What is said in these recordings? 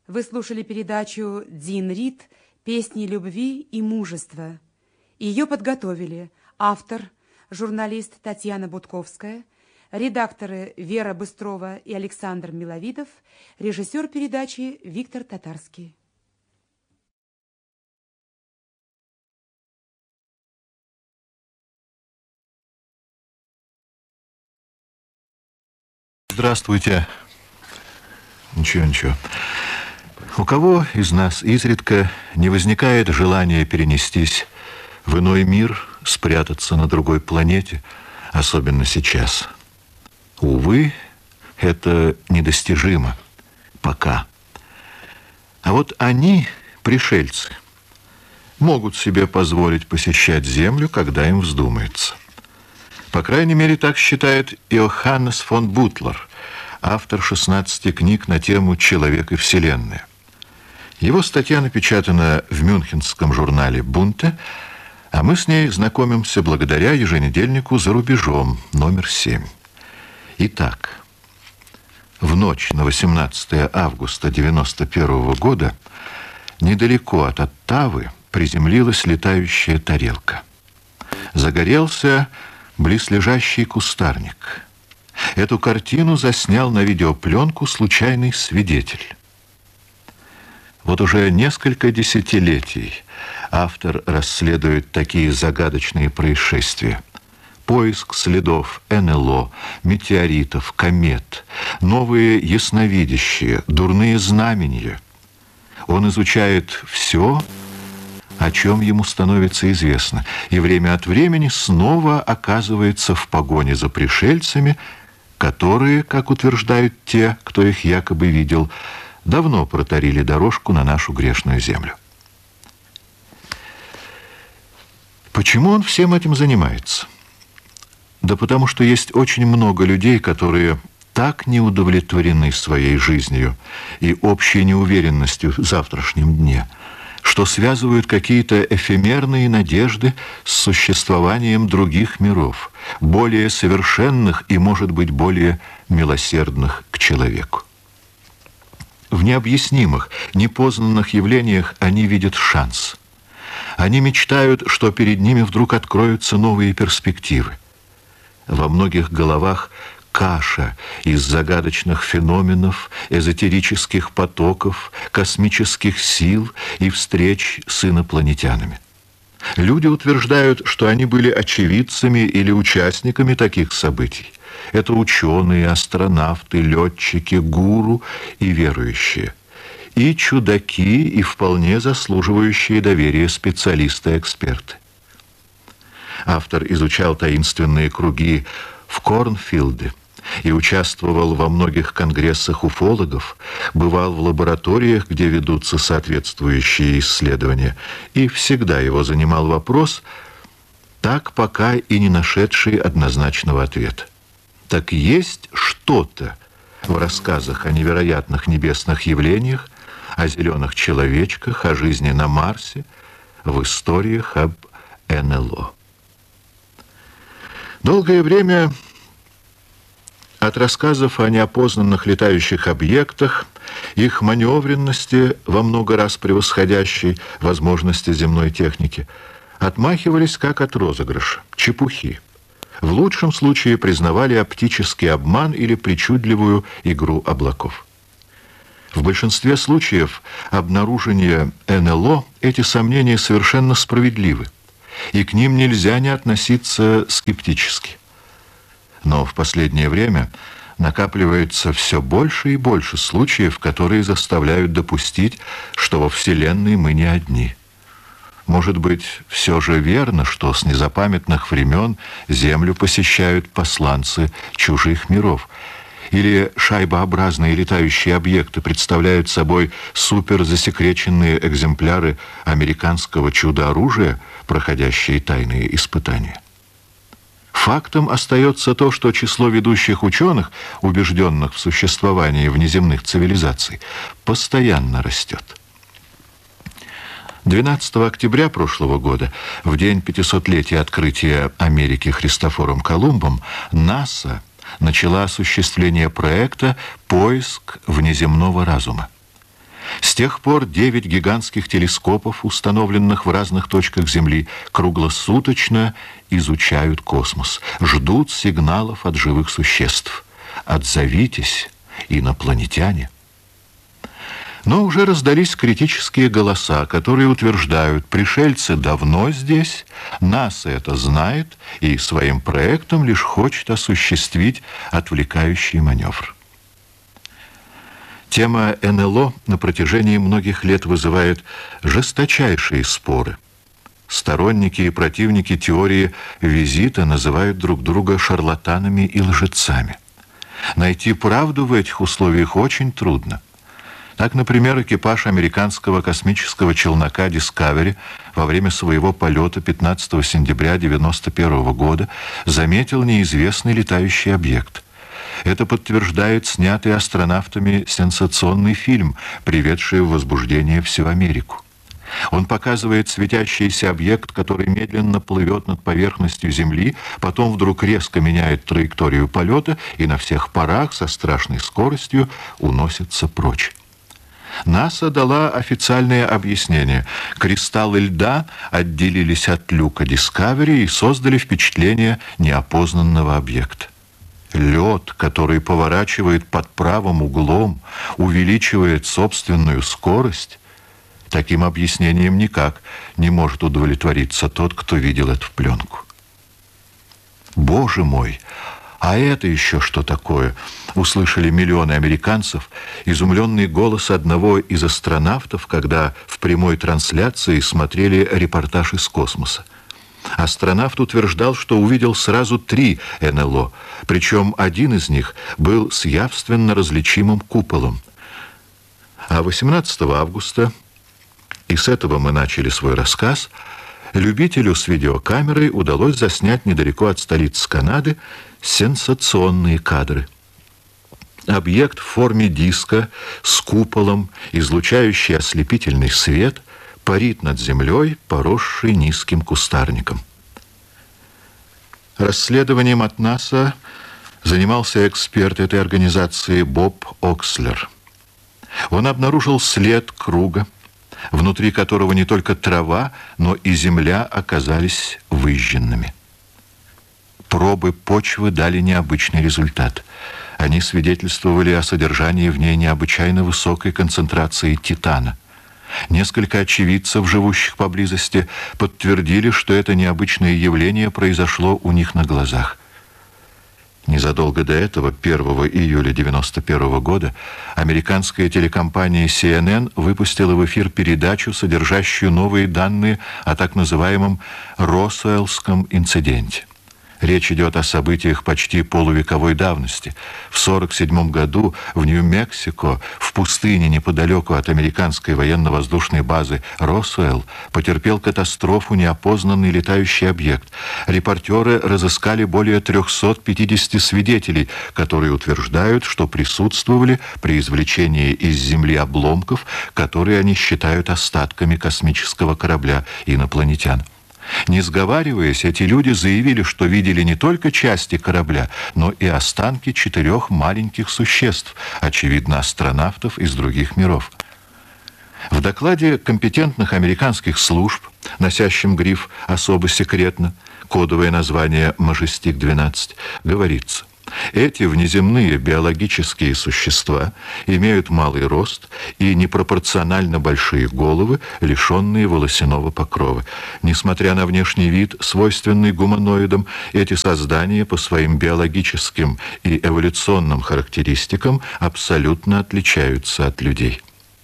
Вы слушали передачу «Дин Рид. Песни любви и мужества». Ее подготовили автор, журналист Татьяна Будковская, редакторы Вера Быстрова и Александр Миловидов, режиссер передачи Виктор Татарский. Здравствуйте. Ничего. У кого из нас изредка не возникает желания перенестись в иной мир, спрятаться на другой планете, особенно сейчас? Увы, это недостижимо. Пока. А вот они, пришельцы, могут себе позволить посещать Землю, когда им вздумается. По крайней мере, так считает Иоханнес фон Бутлер, автор 16 книг на тему «Человек и Вселенная». Его статья напечатана в мюнхенском журнале «Бунте», а мы с ней знакомимся благодаря еженедельнику «За рубежом», номер 7. Итак, в ночь на 18 августа 1991 года недалеко от Оттавы приземлилась летающая тарелка. Загорелся близлежащий кустарник. Эту картину заснял на видеопленку случайный свидетель. Вот уже несколько десятилетий автор расследует такие загадочные происшествия. Поиск следов НЛО, метеоритов, комет, новые ясновидящие, дурные знамения. Он изучает все, о чем ему становится известно, и время от времени снова оказывается в погоне за пришельцами, которые, как утверждают те, кто их якобы видел, давно протарили дорожку на нашу грешную землю. Почему он всем этим занимается? Да потому что есть очень много людей, которые так не удовлетворены своей жизнью и общей неуверенностью в завтрашнем дне, что связывают какие-то эфемерные надежды с существованием других миров, более совершенных и, может быть, более милосердных к человеку. В необъяснимых, непознанных явлениях они видят шанс. Они мечтают, что перед ними вдруг откроются новые перспективы. Во многих головах каша из загадочных феноменов, эзотерических потоков, космических сил и встреч с инопланетянами. Люди утверждают, что они были очевидцами или участниками таких событий. Это ученые, астронавты, летчики, гуру и верующие. И чудаки, и вполне заслуживающие доверия специалисты-эксперты. Автор изучал таинственные круги в Корнфилде и участвовал во многих конгрессах уфологов, бывал в лабораториях, где ведутся соответствующие исследования, и всегда его занимал вопрос, так пока и не нашедший однозначного ответа. Так есть что-то в рассказах о невероятных небесных явлениях, о зеленых человечках, о жизни на Марсе, в историях об НЛО. Долгое время от рассказов о неопознанных летающих объектах, их маневренности, во много раз превосходящей возможности земной техники, отмахивались как от розыгрыша, чепухи. В лучшем случае признавали оптический обман или причудливую игру облаков. В большинстве случаев обнаружения НЛО эти сомнения совершенно справедливы, и к ним нельзя не относиться скептически. Но в последнее время накапливается все больше и больше случаев, которые заставляют допустить, что во Вселенной мы не одни. Может быть, все же верно, что с незапамятных времен Землю посещают посланцы чужих миров, или шайбообразные летающие объекты представляют собой суперзасекреченные экземпляры американского чудо-оружия, проходящие тайные испытания. Фактом остается то, что число ведущих ученых, убежденных в существовании внеземных цивилизаций, постоянно растет. 12 октября прошлого года, в день 500-летия открытия Америки Христофором Колумбом, НАСА начала осуществление проекта «Поиск внеземного разума». С тех пор 9 гигантских телескопов, установленных в разных точках Земли, круглосуточно изучают космос, ждут сигналов от живых существ. Отзовитесь, инопланетяне. Но уже раздались критические голоса, которые утверждают, пришельцы давно здесь, НАСА это знает и своим проектом лишь хочет осуществить отвлекающий маневр. Тема НЛО на протяжении многих лет вызывает жесточайшие споры. Сторонники и противники теории визита называют друг друга шарлатанами и лжецами. Найти правду в этих условиях очень трудно. Так, например, экипаж американского космического челнока Discovery во время своего полета 15 сентября 1991 года заметил неизвестный летающий объект. Это подтверждает снятый астронавтами сенсационный фильм, приведший в возбуждение всю Америку. Он показывает светящийся объект, который медленно плывет над поверхностью Земли, потом вдруг резко меняет траекторию полета и на всех парах со страшной скоростью уносится прочь. НАСА дала официальное объяснение. Кристаллы льда отделились от люка Discovery и создали впечатление неопознанного объекта. Лед, который поворачивает под правым углом, увеличивает собственную скорость. Таким объяснением никак не может удовлетвориться тот, кто видел эту пленку. «Боже мой! А это еще что такое?» — услышали миллионы американцев изумленный голос одного из астронавтов, когда в прямой трансляции смотрели репортаж из космоса. Астронавт утверждал, что увидел сразу 3 НЛО, причем один из них был с явственно различимым куполом. А 18 августа, и с этого мы начали свой рассказ, любителю с видеокамерой удалось заснять недалеко от столицы Канады сенсационные кадры. Объект в форме диска с куполом, излучающий ослепительный свет, парит над землей, поросшей низким кустарником. Расследованием от НАСА занимался эксперт этой организации Боб Окслер. Он обнаружил след круга, внутри которого не только трава, но и земля оказались выжженными. Пробы почвы дали необычный результат. Они свидетельствовали о содержании в ней необычайно высокой концентрации титана. Несколько очевидцев, живущих поблизости, подтвердили, что это необычное явление произошло у них на глазах. Незадолго до этого, 1 июля 1991 года, американская телекомпания CNN выпустила в эфир передачу, содержащую новые данные о так называемом Росуэллском инциденте. Речь идет о событиях почти полувековой давности. В 1947 году в Нью-Мексико, в пустыне неподалеку от американской военно-воздушной базы Росуэлл, потерпел катастрофу неопознанный летающий объект. Репортеры разыскали более 350 свидетелей, которые утверждают, что присутствовали при извлечении из земли обломков, которые они считают остатками космического корабля инопланетян. Не сговариваясь, эти люди заявили, что видели не только части корабля, но и останки 4 маленьких существ, очевидно, астронавтов из других миров. В докладе компетентных американских служб, носящем гриф «Особо секретно», кодовое название «Мажестик-12», говорится: эти внеземные биологические существа имеют малый рост и непропорционально большие головы, лишенные волосяного покрова. Несмотря на внешний вид, свойственный гуманоидам, эти создания по своим биологическим и эволюционным характеристикам абсолютно отличаются от людей.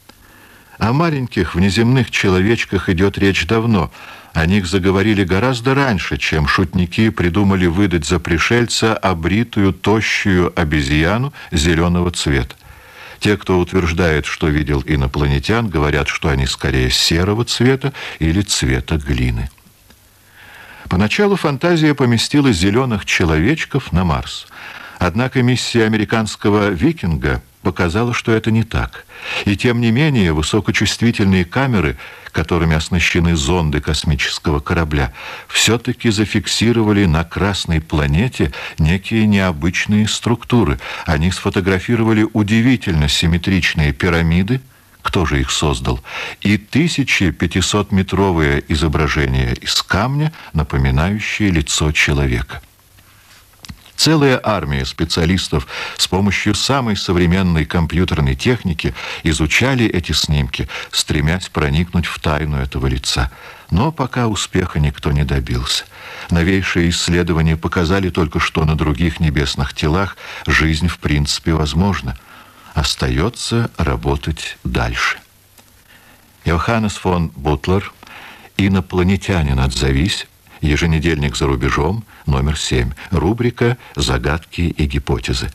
О маленьких внеземных человечках идет речь давно. О них заговорили гораздо раньше, чем шутники придумали выдать за пришельца обритую, тощую обезьяну зеленого цвета. Те, кто утверждает, что видел инопланетян, говорят, что они скорее серого цвета или цвета глины. Поначалу фантазия поместила зеленых человечков на Марс. Однако миссия американского «Викинга» показала, что это не так. И тем не менее высокочувствительные камеры, которыми оснащены зонды космического корабля, все-таки зафиксировали на Красной планете некие необычные структуры. Они сфотографировали удивительно симметричные пирамиды, кто же их создал, и 1500-метровое изображение из камня, напоминающее лицо человека. Целая армия специалистов с помощью самой современной компьютерной техники изучали эти снимки, стремясь проникнуть в тайну этого лица. Но пока успеха никто не добился. Новейшие исследования показали только, что на других небесных телах жизнь в принципе возможна. Остается работать дальше. Йоханнес фон Бутлер, «Инопланетянин, отзовись», еженедельник «За рубежом», номер 7, рубрика «Загадки и гипотезы».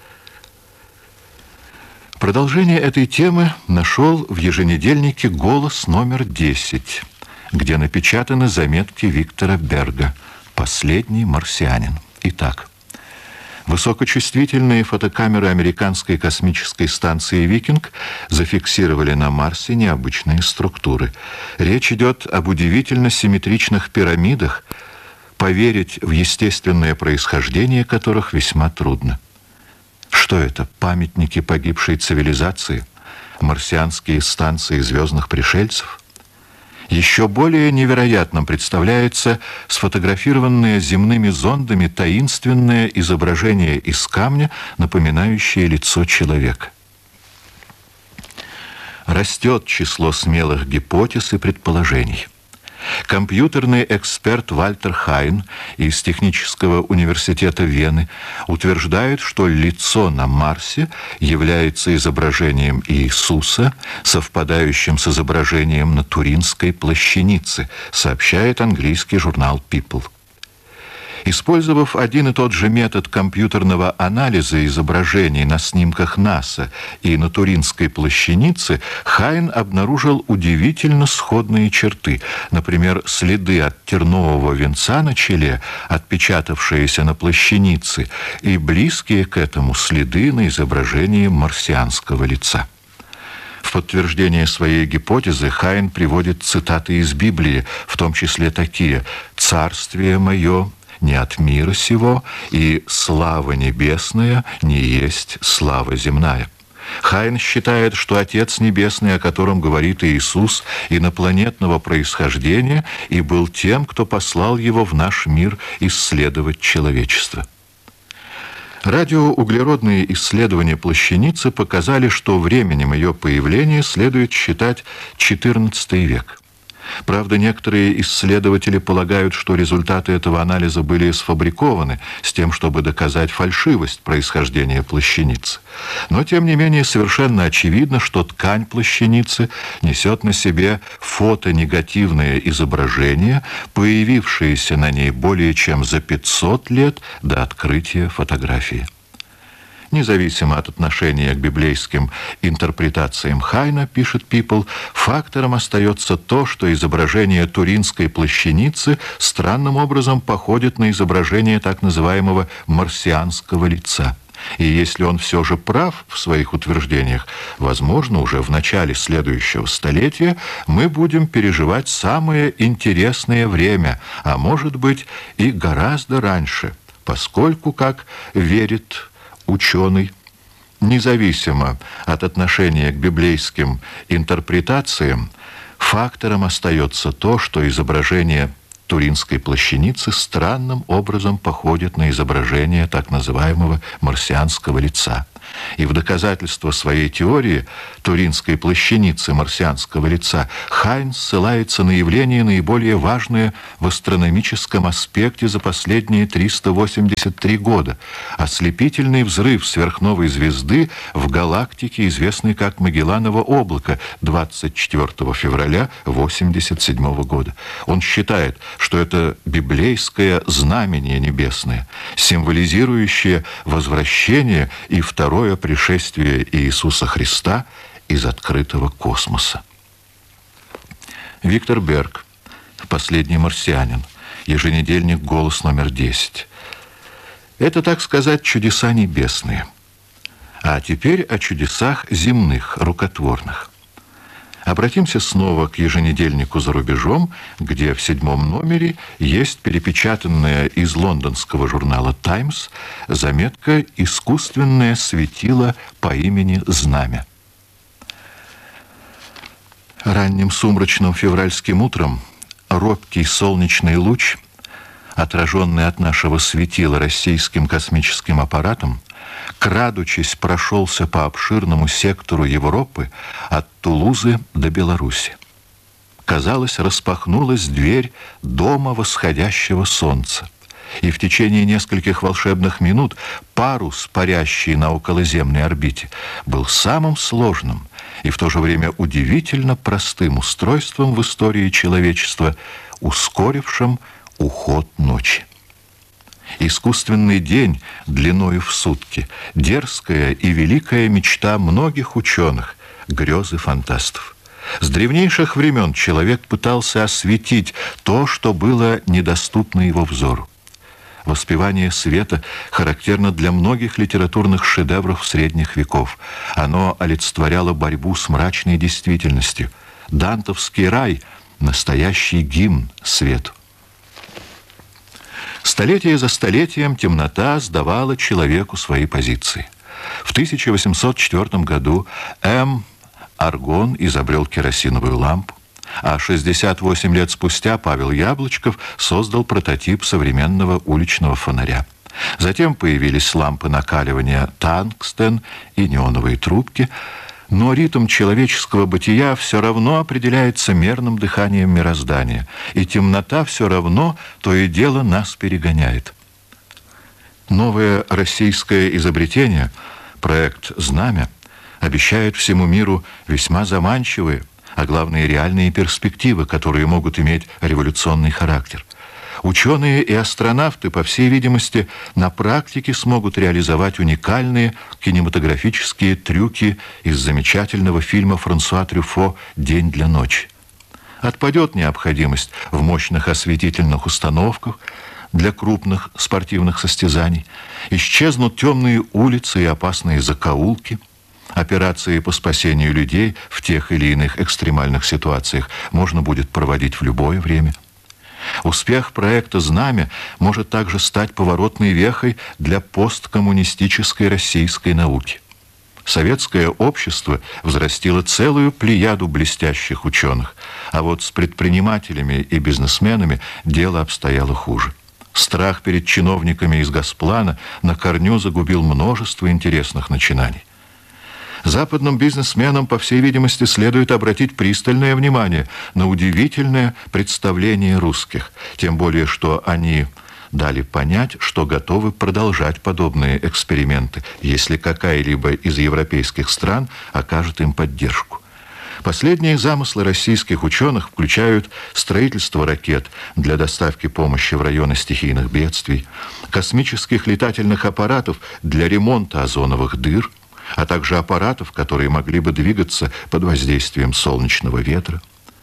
Продолжение этой темы нашел в еженедельнике «Голос» номер 10, где напечатаны заметки Виктора Берга «Последний марсианин». Итак, высокочувствительные фотокамеры американской космической станции «Викинг» зафиксировали на Марсе необычные структуры. Речь идет об удивительно симметричных пирамидах, поверить в естественное происхождение которых весьма трудно. Что это? Памятники погибшей цивилизации? Марсианские станции звездных пришельцев? Еще более невероятным представляется сфотографированное земными зондами таинственное изображение из камня, напоминающее лицо человека. Растет число смелых гипотез и предположений. Компьютерный эксперт Вальтер Хайн из Технического университета Вены утверждает, что лицо на Марсе является изображением Иисуса, совпадающим с изображением на Туринской плащанице, сообщает английский журнал People. Использовав один и тот же метод компьютерного анализа изображений на снимках НАСА и на Туринской плащанице, Хайн обнаружил удивительно сходные черты. Например, следы от тернового венца на челе, отпечатавшиеся на плащанице, и близкие к этому следы на изображении марсианского лица. В подтверждение своей гипотезы Хайн приводит цитаты из Библии, в том числе такие: «Царствие мое не от мира сего, и слава небесная не есть слава земная». Хайн считает, что Отец Небесный, о котором говорит Иисус, инопланетного происхождения и был тем, кто послал его в наш мир исследовать человечество. Радиоуглеродные исследования плащаницы показали, что временем ее появления следует считать XIV век. Правда, некоторые исследователи полагают, что результаты этого анализа были сфабрикованы с тем, чтобы доказать фальшивость происхождения плащаницы. Но, тем не менее, совершенно очевидно, что ткань плащаницы несет на себе фотонегативное изображение, появившееся на ней более чем за 500 лет до открытия фотографии. Независимо от отношения к библейским интерпретациям Хайна, пишет People, фактором остается то, что изображение Туринской плащаницы странным образом походит на изображение так называемого марсианского лица. И если он все же прав в своих утверждениях, возможно, уже в начале следующего столетия мы будем переживать самое интересное время, а может быть и гораздо раньше, поскольку, как верит ученый, независимо от отношения к библейским интерпретациям, фактором остается то, что изображение Туринской плащаницы странным образом походит на изображение так называемого марсианского лица. И в доказательство своей теории Туринской плащаницы марсианского лица Хайн ссылается на явление, наиболее важное в астрономическом аспекте за последние 383 года – ослепительный взрыв сверхновой звезды в галактике, известной как Магелланово облако, 24 февраля 1987 года. Он считает, что это библейское знамение небесное, символизирующее возвращение и второе пришествие Иисуса Христа из открытого космоса. Виктор Берг, «Последний марсианин», еженедельник «Голос» номер 10. Это, так сказать, чудеса небесные. А теперь о чудесах земных, рукотворных. Обратимся снова к еженедельнику «За рубежом», где в 7-м номере есть перепечатанная из лондонского журнала «Таймс» заметка «Искусственное светило по имени Знамя». Ранним сумрачным февральским утром робкий солнечный луч, отраженный от нашего светила российским космическим аппаратом, крадучись, прошелся по обширному сектору Европы от Тулузы до Беларуси. Казалось, распахнулась дверь дома восходящего солнца, и в течение нескольких волшебных минут парус, парящий на околоземной орбите, был самым сложным и в то же время удивительно простым устройством в истории человечества, ускорившим уход ночи. Искусственный день длиною в сутки, дерзкая и великая мечта многих ученых, грезы фантастов. С древнейших времен человек пытался осветить то, что было недоступно его взору. Воспевание света характерно для многих литературных шедевров средних веков. Оно олицетворяло борьбу с мрачной действительностью. Дантовский рай — настоящий гимн свету. Столетие за столетием темнота сдавала человеку свои позиции. В 1804 году М. Аргон изобрел керосиновую лампу, а 68 лет спустя Павел Яблочков создал прототип современного уличного фонаря. Затем появились лампы накаливания тангстен и неоновые трубки, но ритм человеческого бытия все равно определяется мерным дыханием мироздания, и темнота все равно то и дело нас перегоняет. Новое российское изобретение, проект «Знамя», обещает всему миру весьма заманчивые, а главное реальные перспективы, которые могут иметь революционный характер. Ученые и астронавты, по всей видимости, на практике смогут реализовать уникальные кинематографические трюки из замечательного фильма Франсуа Трюфо «День для ночи». Отпадет необходимость в мощных осветительных установках для крупных спортивных состязаний, исчезнут темные улицы и опасные закоулки. Операции по спасению людей в тех или иных экстремальных ситуациях можно будет проводить в любое время. Успех проекта «Знамя» может также стать поворотной вехой для посткоммунистической российской науки. Советское общество взрастило целую плеяду блестящих ученых, а вот с предпринимателями и бизнесменами дело обстояло хуже. Страх перед чиновниками из Госплана на корню загубил множество интересных начинаний. Западным бизнесменам, по всей видимости, следует обратить пристальное внимание на удивительное представление русских, тем более, что они дали понять, что готовы продолжать подобные эксперименты, если какая-либо из европейских стран окажет им поддержку. Последние замыслы российских ученых включают строительство ракет для доставки помощи в районы стихийных бедствий, космических летательных аппаратов для ремонта озоновых дыр, а также аппаратов, которые могли бы двигаться под воздействием солнечного ветра.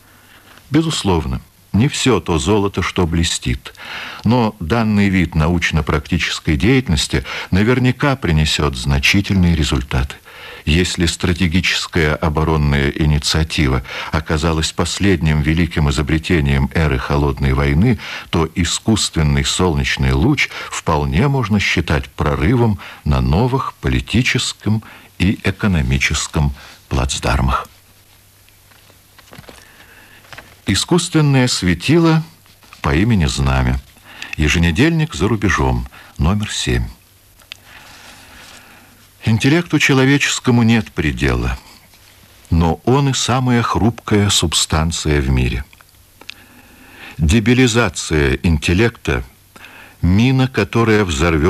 Безусловно, не все то золото, что блестит, но данный вид научно-практической деятельности наверняка принесет значительные результаты. Если стратегическая оборонная инициатива оказалась последним великим изобретением эры Холодной войны, то искусственный солнечный луч вполне можно считать прорывом на новых политическом и экономическом плацдармах. Искусственное светило по имени Знамя. Еженедельник за рубежом, номер 7. Интеллекту человеческому нет предела, но он и самая хрупкая субстанция в мире. Дебилизация интеллекта – мина, которая взорвет